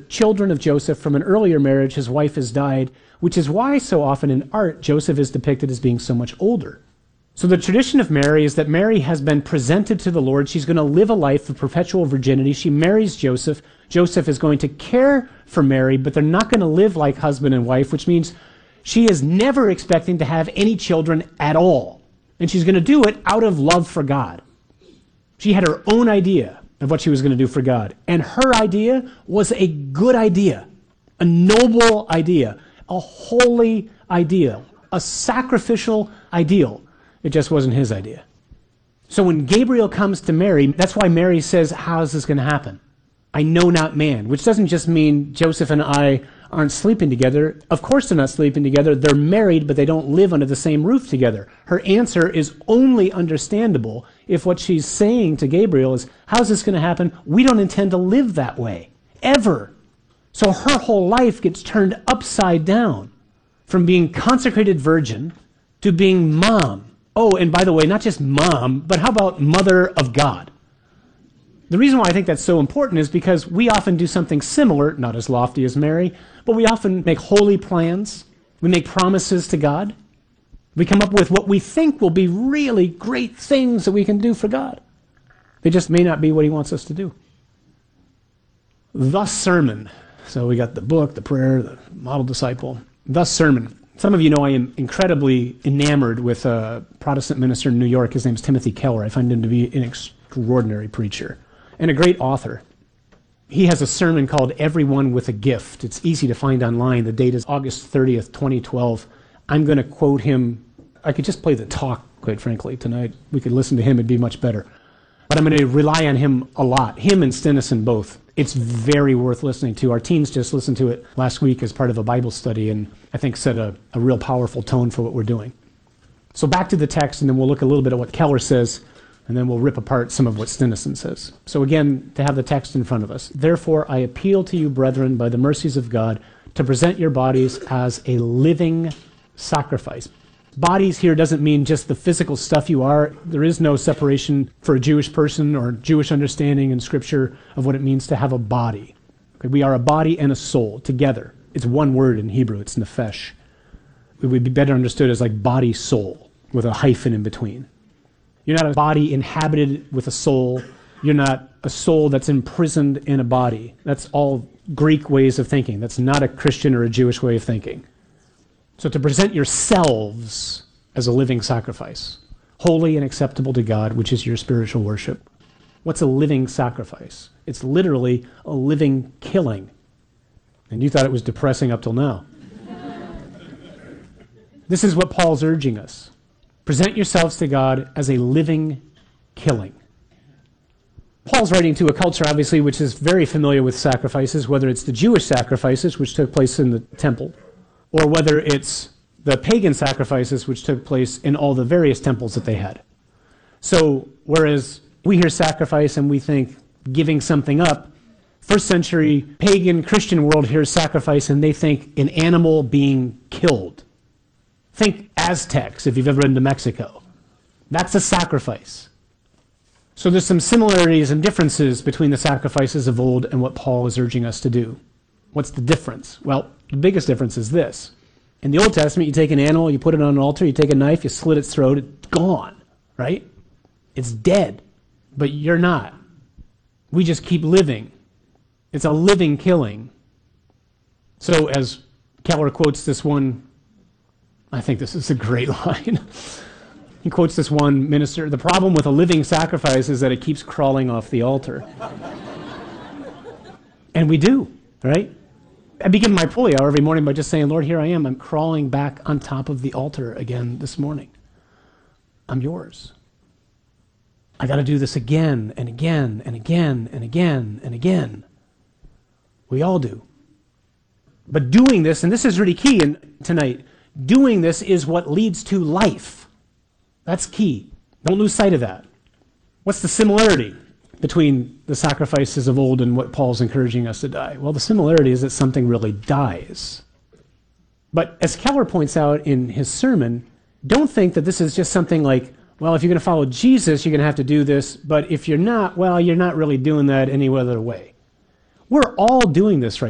children of Joseph from an earlier marriage. His wife has died, which is why so often in art Joseph is depicted as being so much older. So the tradition of Mary is that Mary has been presented to the Lord. She's going to live a life of perpetual virginity. She marries Joseph. Joseph is going to care for Mary, but they're not going to live like husband and wife, which means she is never expecting to have any children at all. And she's going to do it out of love for God. She had her own idea of what she was going to do for God. And her idea was a good idea, a noble idea, a holy ideal, a sacrificial ideal. It just wasn't his idea. So when Gabriel comes to Mary, that's why Mary says, how is this going to happen? I know not man, which doesn't just mean Joseph and I aren't sleeping together. Of course they're not sleeping together. They're married, but they don't live under the same roof together. Her answer is only understandable if what she's saying to Gabriel is, how's this going to happen? We don't intend to live that way, ever. So her whole life gets turned upside down from being consecrated virgin to being mom. Oh, and by the way, not just mom, but how about mother of God? The reason why I think that's so important is because we often do something similar, not as lofty as Mary, but we often make holy plans. We make promises to God. We come up with what we think will be really great things that we can do for God. They just may not be what he wants us to do. Thus sermon. So we got the book, the prayer, the model disciple. Thus sermon. Some of you know I am incredibly enamored with a Protestant minister in New York. His name's Timothy Keller. I find him to be an extraordinary preacher and a great author. He has a sermon called Everyone with a Gift. It's easy to find online. The date is August 30th, 2012. I'm going to quote him. I could just play the talk, quite frankly, tonight. We could listen to him. It'd be much better. But I'm going to rely on him a lot, him and Stinnison both. It's very worth listening to. Our teens just listened to it last week as part of a Bible study, and I think set a real powerful tone for what we're doing. So back to the text, and then we'll look a little bit at what Keller says, and then we'll rip apart some of what Stinnison says. So again, to have the text in front of us. Therefore, I appeal to you, brethren, by the mercies of God, to present your bodies as a living sacrifice. Bodies here doesn't mean just the physical stuff you are. There is no separation for a Jewish person or Jewish understanding in Scripture of what it means to have a body. Okay, we are a body and a soul together. It's one word in Hebrew. It's nefesh. It would be better understood as like body-soul with a hyphen in between. You're not a body inhabited with a soul. You're not a soul that's imprisoned in a body. That's all Greek ways of thinking. That's not a Christian or a Jewish way of thinking. So to present yourselves as a living sacrifice, holy and acceptable to God, which is your spiritual worship. What's a living sacrifice? It's literally a living killing. And you thought it was depressing up till now. This is what Paul's urging us. Present yourselves to God as a living killing. Paul's writing to a culture, obviously, which is very familiar with sacrifices, whether it's the Jewish sacrifices, which took place in the temple, or whether it's the pagan sacrifices which took place in all the various temples that they had. So, whereas we hear sacrifice and we think giving something up, first century pagan Christian world hears sacrifice and they think an animal being killed. Think Aztecs, if you've ever been to Mexico. That's a sacrifice. So there's some similarities and differences between the sacrifices of old and what Paul is urging us to do. What's the difference? Well, the biggest difference is this. In the Old Testament, you take an animal, you put it on an altar, you take a knife, you slit its throat, it's gone, right? It's dead, but you're not. We just keep living. It's a living killing. So as Keller quotes this one, I think this is a great line. He quotes this one minister, the problem with a living sacrifice is that it keeps crawling off the altar. And we do, right? I begin my pulley hour every morning by just saying, Lord, here I am. I'm crawling back on top of the altar again this morning. I'm yours. I got to do this again and again and again and again and again. We all do. But doing this, and this is really key tonight, doing this is what leads to life. That's key. Don't lose sight of that. What's the similarity between the sacrifices of old and what Paul's encouraging us to die? Well, the similarity is that something really dies. But as Keller points out in his sermon, don't think that this is just something like, well, if you're going to follow Jesus, you're going to have to do this, but if you're not, well, you're not really doing that any other way. We're all doing this right